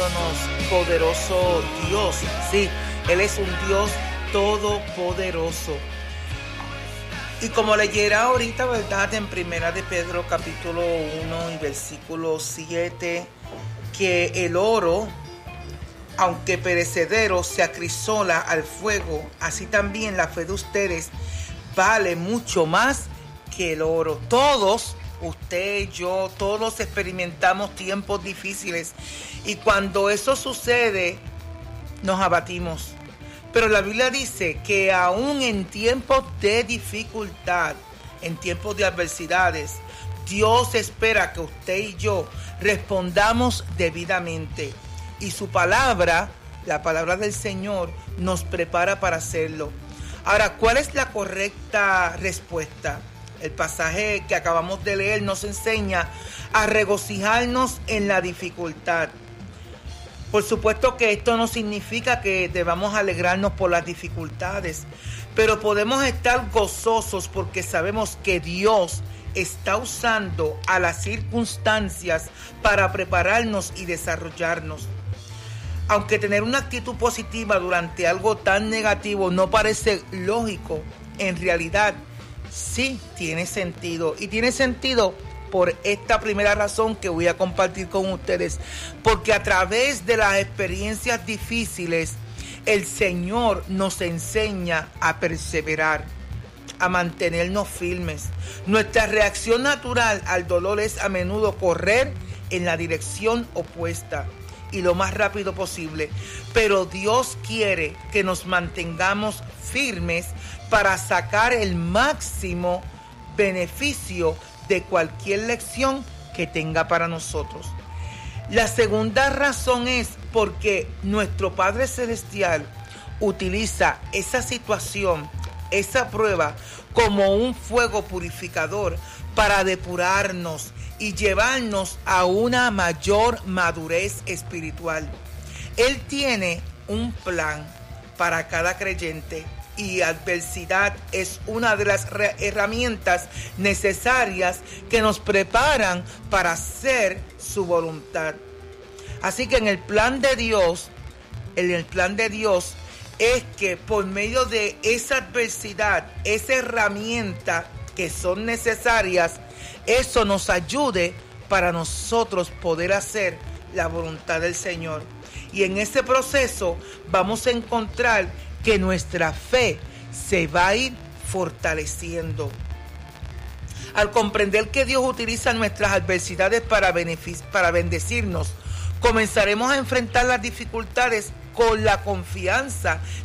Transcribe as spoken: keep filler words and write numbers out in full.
mostrándonos poderoso Dios. Sí, Él es un Dios todopoderoso. Y como leyera ahorita, ¿verdad? En Primera de Pedro capítulo uno y versículo siete, que el oro, aunque perecedero, se acrisola al fuego, así también la fe de ustedes vale mucho más que el oro. Todos, usted, yo, todos experimentamos tiempos difíciles y cuando eso sucede, nos abatimos. Pero la Biblia dice que aún en tiempos de dificultad, en tiempos de adversidades, Dios espera que usted y yo respondamos debidamente. Y su palabra, la palabra del Señor, nos prepara para hacerlo. Ahora, ¿cuál es la correcta respuesta? El pasaje que acabamos de leer nos enseña a regocijarnos en la dificultad. Por supuesto que esto no significa que debamos alegrarnos por las dificultades, pero podemos estar gozosos porque sabemos que Dios está usando a las circunstancias para prepararnos y desarrollarnos. Aunque tener una actitud positiva durante algo tan negativo no parece lógico, en realidad sí tiene sentido. Y tiene sentido por esta primera razón que voy a compartir con ustedes. Porque a través de las experiencias difíciles, el Señor nos enseña a perseverar, a mantenernos firmes. Nuestra reacción natural al dolor es a menudo correr en la dirección opuesta y lo más rápido posible. Pero Dios quiere que nos mantengamos firmes para sacar el máximo beneficio de cualquier lección que tenga para nosotros. La segunda razón es porque nuestro Padre Celestial utiliza esa situación, esa prueba, como un fuego purificador para depurarnos y llevarnos a una mayor madurez espiritual. Él tiene un plan para cada creyente y adversidad es una de las herramientas necesarias que nos preparan para hacer su voluntad. Así que en el plan de Dios, en el plan de Dios es que por medio de esa adversidad, esa herramienta que son necesarias, eso nos ayude para nosotros poder hacer la voluntad del Señor. Y en ese proceso vamos a encontrar que nuestra fe se va a ir fortaleciendo. Al comprender que Dios utiliza nuestras adversidades para, benefic- para bendecirnos, comenzaremos a enfrentar las dificultades con la confianza